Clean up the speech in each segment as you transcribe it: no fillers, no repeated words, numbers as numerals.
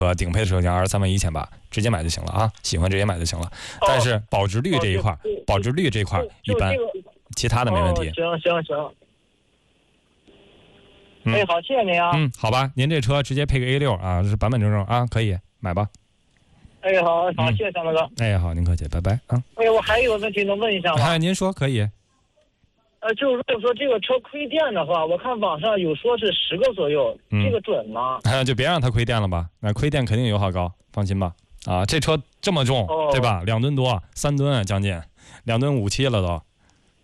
顶配的车型231800，直接买就行了啊，喜欢直接买就行了。但是保值率这一块，保值率这一块一般，其他的没问题。 行。哎，好，谢谢您啊。 好吧，您这车直接配个 A6啊，是板板正正啊，可以买吧。 哎，好，谢谢小马哥。 哎，好，您客气，拜拜啊。 哎，我还有个问题能问一下吗？ 您说可以。 就是如果说这个车亏电的话，我看网上有说是10个左右，这个准吗？ 就别让它亏电了吧，那亏电肯定油耗高，放心吧。啊，这车这么重，对吧？2吨多，3吨将近，2吨5、7了都。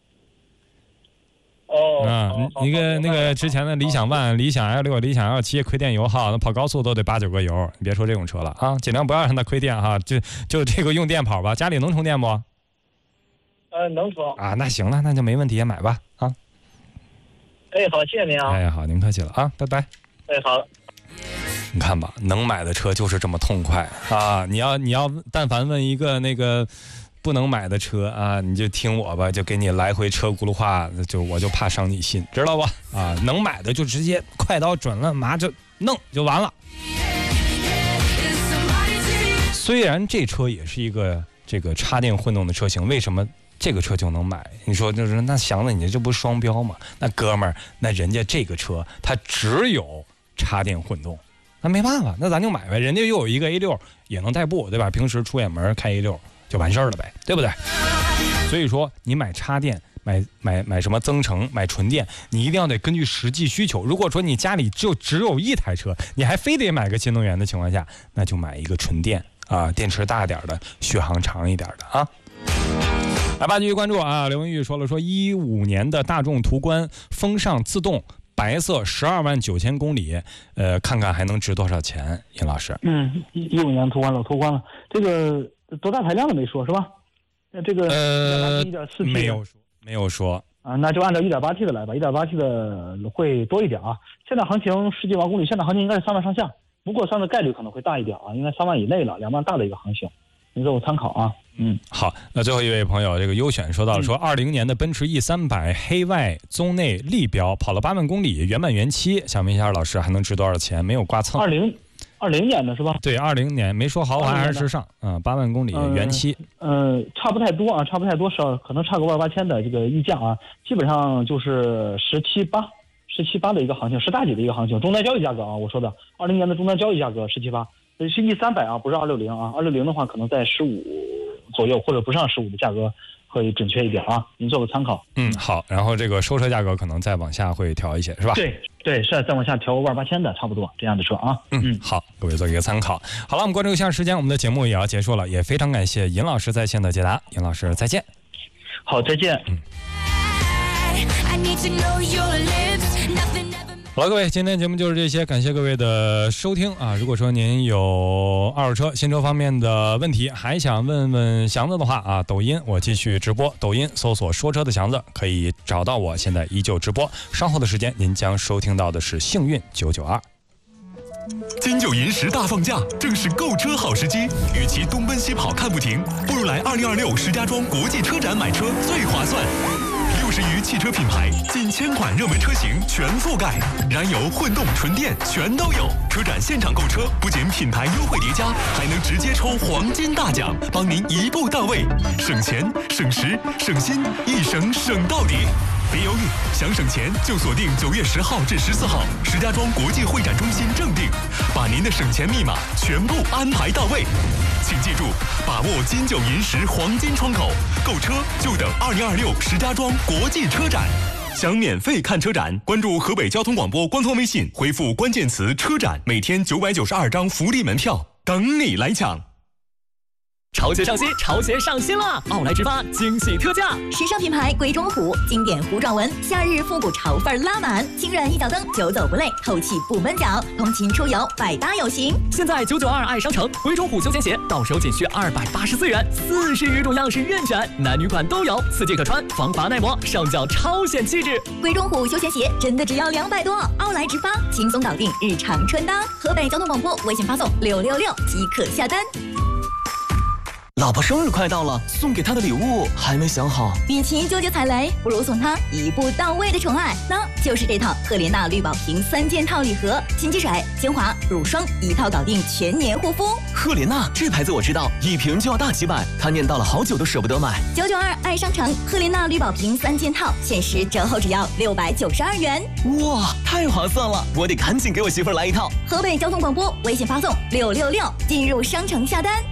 那个之前的理想ONE、理想 L6、理想 L7 亏电油耗，那跑高速都得8、9个油。你别说这种车了啊，尽量不要让它亏电哈，就这个用电跑吧。家里能充电不？ 能充啊，那行了，那就没问题，买吧啊。 哎，好，谢谢您啊。 哎，好，您客气了啊，拜拜。 哎，好。 你看吧，能买的车就是这么痛快啊！你要但凡问一个那个不能买的车啊，你就听我吧，就给你来回车轱辘话，我就怕伤你心，知道吧？啊，能买的就直接快刀准了，马就弄就完了。虽然这车也是一个这个插电混动的车型，为什么这个车就能买？你说就是那祥子，你这不是双标吗？那哥们儿，那人家这个车它只有插电混动，那没办法，那咱就买呗。人家又有一个 A6 也能代步，对吧？平时出远门开 A6就完事儿了呗，对不对？所以说你买插电，买什么增程，买纯电，你一定要得根据实际需求。如果说你家里只有一台车，你还非得买个新能源的情况下，那就买一个纯电啊，电池大点的，续航长一点的啊。来吧，继续关注啊！刘文玉说15年的大众途观风尚自动白色12万9千公里，看看还能值多少钱？尹老师 ，15年途观了，这个多大排量的没说是吧？这个1.8T、1.4T 没有说啊，那就按照 1.8T 的来吧， 1.8T 的会多一点啊。现在行情10几万公里，现在行情应该是3万上下，不过3的概率可能会大一点啊，应该3万以内了，2万大的一个行情，您做个参考啊。 好，那最后一位朋友，这个优选说到了20年的奔驰 E300 黑外棕内立标跑了8万公里，原版原漆，想问一下老师还能值多少钱？没有刮蹭。 20年的是吧？对 ，20年没说豪华还是时尚，8万公里原漆。 差不太多啊，可能差个18000的这个溢价啊，基本上就是17、8的一个行情，10大几的一个行情，终端交易价格啊，我说的20年的终端交易价格17、8，是 E300啊，不是260啊，260的话可能在15左右，或者不上15的价格会准确一点啊，您做个参考。 好，然后这个收车价格可能再往下会调一些，是吧？ 对，是再往下调18000的，差不多这样的车啊。 好，各位做一个参考。好了，我们关注一下时间，我们的节目也要结束了，也非常感谢尹老师在线的解答，尹老师再见。 好，再见。 好了，各位，今天节目就是这些，感谢各位的收听啊！如果说您有二手车、新车方面的问题，还想问问祥子的话啊，抖音我继续直播，抖音搜索说车的祥子可以找到我，现在依旧直播。稍后的时间您将收听到的是幸运992。 金九银10大放假，正是购车好时机。与其东奔西跑看不停，不如来2026石家庄国际车展买车最划算。60余汽车品牌，近1000款热门车型全覆盖，燃油、混动、纯电全都有。车展现场购车，不仅品牌优惠叠加，还能直接抽黄金大奖，帮您一步到位，省钱、省时、省心，一省省到底。别犹豫，想省钱就锁定9月10号至14号，石家庄国际会展中心正定，把您的省钱密码全部安排到位。请记住，把握金九银10黄金窗口，购车就等2026石家庄国际车展。想免费看车展，关注河北交通广播官方微信，回复关键词车展，每天992张福利门票等你来抢。 潮鞋上新，潮鞋上新了！奥莱直发惊喜特价， 时尚品牌鬼冢虎，经典糊状纹，夏日复古潮范拉满，轻软一脚蹬，久走不累，透气不闷脚，通勤出游百搭有型。 现在992爱商城，鬼冢虎休闲鞋到手仅需284元，40余种样式任选，男女款都有，4季可穿，防滑耐磨，上脚超显气质。 鬼冢虎休闲鞋真的只要200多，奥莱直发轻松搞定日常穿搭。河北交通广播微信发送666即可下单。 老婆生日快到了，送给她的礼物还没想好。 与其纠结踩雷，不如送她一步到位的宠爱，那就是这套赫莲娜绿宝瓶3件套礼盒，清洁水、精华、乳霜一套搞定全年护肤。 赫莲娜这牌子我知道，一瓶就要大几百，她念叨了好久都舍不得买。 992爱商城赫莲娜绿宝瓶3件套，限时折后只要692元。 哇，太划算了！我得赶紧给我媳妇儿来一套。 河北交通广播微信发送666进入商城下单。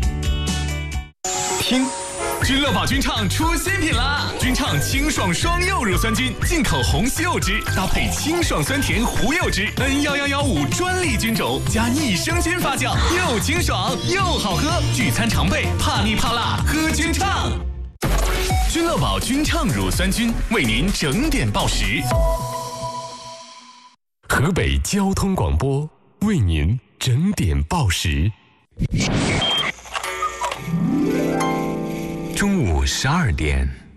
听，君乐宝君畅出新品啦！君畅清爽双柚乳酸菌，进口红西柚汁，搭配清爽酸甜胡柚汁 ，N11115专利菌种，加益生菌发酵，又清爽又好喝。聚餐常备，怕腻怕辣，喝君畅。君乐宝君畅乳酸菌为您整点报时。 河北交通广播为您整点报时。中午12点。